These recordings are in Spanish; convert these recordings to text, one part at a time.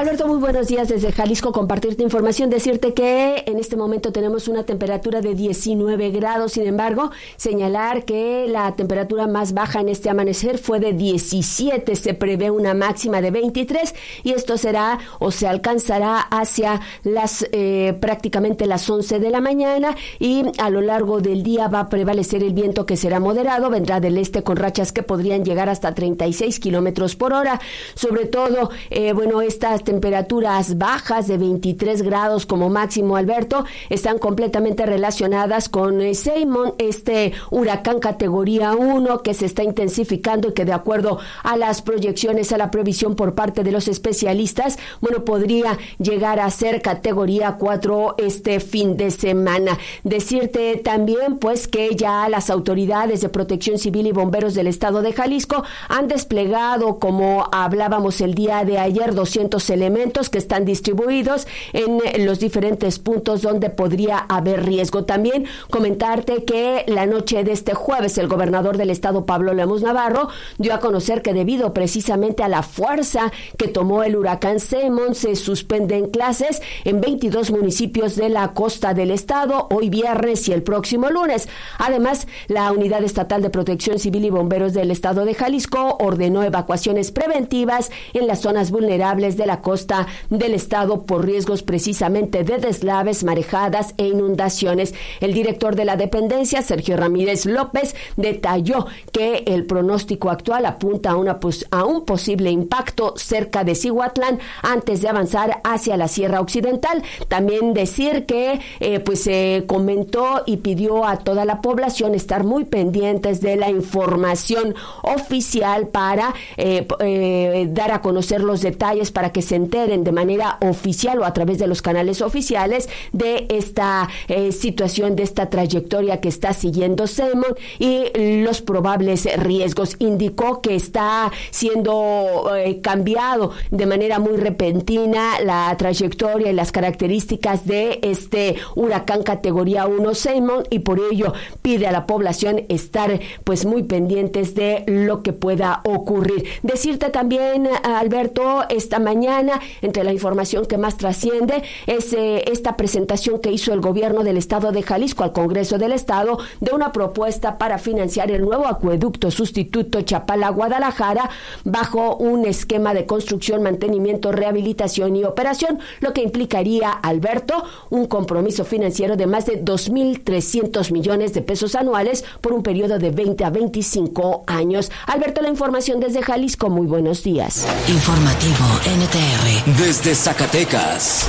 Alberto, muy buenos días desde Jalisco. Compartirte información, decirte que en este momento tenemos una temperatura de 19 grados. Sin embargo, señalar que la temperatura más baja en este amanecer fue de 17. Se prevé una máxima de 23 y esto será o se alcanzará hacia las prácticamente las 11 de la mañana, y a lo largo del día va a prevalecer el viento, que será moderado, vendrá del este con rachas que podrían llegar hasta 36 kilómetros por hora. Sobre todo, estas temperaturas bajas de 23 grados como máximo, Alberto, están completamente relacionadas con Seimon, este huracán categoría 1 que se está intensificando y que, de acuerdo a las proyecciones, a la previsión por parte de los especialistas, podría llegar a ser categoría 4 este fin de semana. Decirte también, pues, que ya las autoridades de Protección Civil y bomberos del estado de Jalisco han desplegado, como hablábamos el día de ayer, 200 elementos que están distribuidos en los diferentes puntos donde podría haber riesgo. También comentarte que la noche de este jueves el gobernador del estado, Pablo Lemus Navarro, dio a conocer que debido precisamente a la fuerza que tomó el huracán Seimon, se suspenden clases en 22 municipios de la costa del estado hoy viernes y el próximo lunes. Además, la Unidad Estatal de Protección Civil y Bomberos del estado de Jalisco ordenó evacuaciones preventivas en las zonas vulnerables de la costa del estado por riesgos precisamente de deslaves, marejadas e inundaciones. El director de la dependencia, Sergio Ramírez López, detalló que el pronóstico actual apunta a un posible impacto cerca de Cihuatlán antes de avanzar hacia la Sierra Occidental. También decir que se comentó y pidió a toda la población estar muy pendientes de la información oficial para dar a conocer los detalles, para que se enteren de manera oficial o a través de los canales oficiales de esta situación, de esta trayectoria que está siguiendo Seimon y los probables riesgos. Indicó que está siendo cambiado de manera muy repentina la trayectoria y las características de este huracán categoría 1 Seimon, y por ello pide a la población estar pues muy pendientes de lo que pueda ocurrir. Decirte también, Alberto, esta mañana, entre la información que más trasciende, es esta presentación que hizo el gobierno del estado de Jalisco al Congreso del Estado de una propuesta para financiar el nuevo acueducto sustituto Chapala-Guadalajara bajo un esquema de construcción, mantenimiento, rehabilitación y operación, lo que implicaría, Alberto, un compromiso financiero de más de 2.300 millones de pesos anuales por un periodo de 20 a 25 años. Alberto, la información desde Jalisco. Muy buenos días. Informativo NTR desde Zacatecas.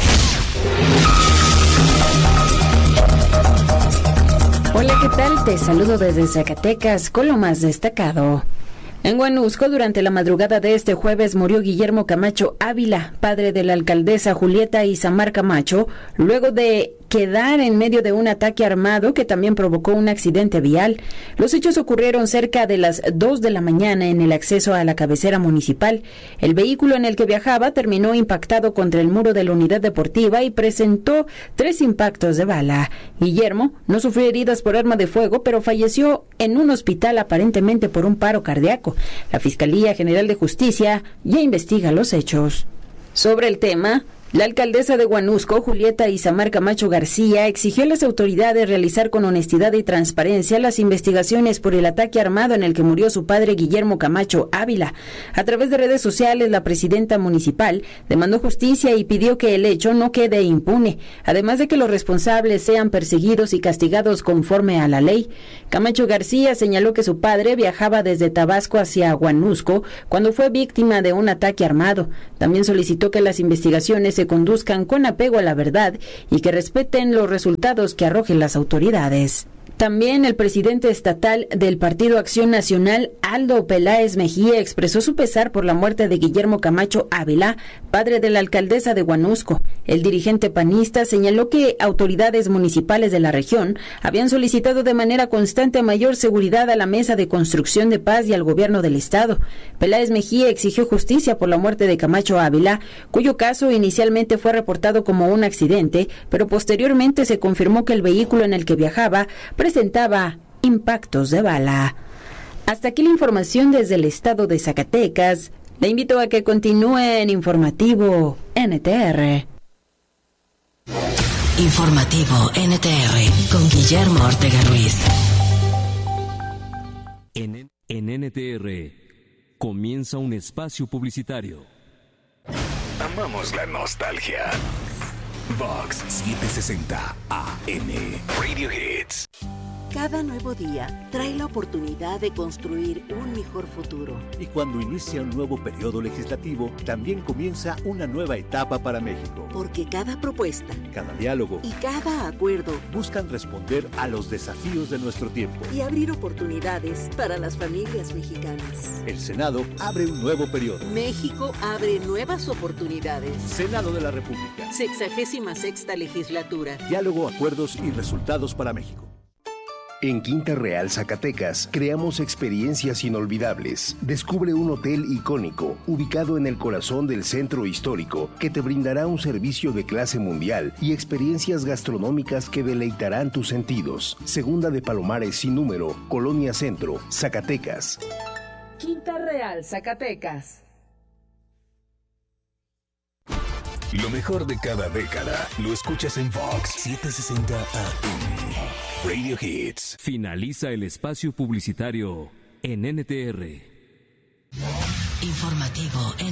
Hola, ¿qué tal? Te saludo desde Zacatecas con lo más destacado. En Huanusco, durante la madrugada de este jueves, murió Guillermo Camacho Ávila, padre de la alcaldesa Julieta Isamar Camacho, luego de quedar en medio de un ataque armado que también provocó un accidente vial. Los hechos ocurrieron cerca de las 2 de la mañana en el acceso a la cabecera municipal. El vehículo en el que viajaba terminó impactado contra el muro de la unidad deportiva y presentó 3 impactos de bala. Guillermo no sufrió heridas por arma de fuego, pero falleció en un hospital aparentemente por un paro cardíaco. La Fiscalía General de Justicia ya investiga los hechos. Sobre el tema, la alcaldesa de Huanusco, Julieta Isamar Camacho García, exigió a las autoridades realizar con honestidad y transparencia las investigaciones por el ataque armado en el que murió su padre Guillermo Camacho Ávila. A través de redes sociales, la presidenta municipal demandó justicia y pidió que el hecho no quede impune, además de que los responsables sean perseguidos y castigados conforme a la ley. Camacho García señaló que su padre viajaba desde Tabasco hacia Huanusco cuando fue víctima de un ataque armado. También solicitó que las investigaciones se conduzcan con apego a la verdad y que respeten los resultados que arrojen las autoridades. También el presidente estatal del Partido Acción Nacional, Aldo Peláez Mejía, expresó su pesar por la muerte de Guillermo Camacho Ávila, padre de la alcaldesa de Huanusco. El dirigente panista señaló que autoridades municipales de la región habían solicitado de manera constante mayor seguridad a la Mesa de Construcción de Paz y al gobierno del estado. Peláez Mejía exigió justicia por la muerte de Camacho Ávila, cuyo caso inicialmente fue reportado como un accidente, pero posteriormente se confirmó que el vehículo en el que viajaba presentaba impactos de bala. Hasta aquí la información desde el estado de Zacatecas. Le invito a que continúe en Informativo NTR. Informativo NTR con Guillermo Ortega Ruiz. En NTR comienza un espacio publicitario. Amamos la nostalgia. Vox 760 AM Radio Hits. Cada nuevo día trae la oportunidad de construir un mejor futuro. Y cuando inicia un nuevo periodo legislativo, también comienza una nueva etapa para México. Porque cada propuesta, cada diálogo y cada acuerdo buscan responder a los desafíos de nuestro tiempo y abrir oportunidades para las familias mexicanas. El Senado abre un nuevo periodo. México abre nuevas oportunidades. Senado de la República. 66ª legislatura. Diálogo, acuerdos y resultados para México. En Quinta Real, Zacatecas, creamos experiencias inolvidables. Descubre un hotel icónico, ubicado en el corazón del centro histórico, que te brindará un servicio de clase mundial y experiencias gastronómicas que deleitarán tus sentidos. Segunda de Palomares sin número, Colonia Centro, Zacatecas. Quinta Real, Zacatecas. Lo mejor de cada década lo escuchas en Vox 760 AM Radio Hits. Finaliza el espacio publicitario en NTR. Informativo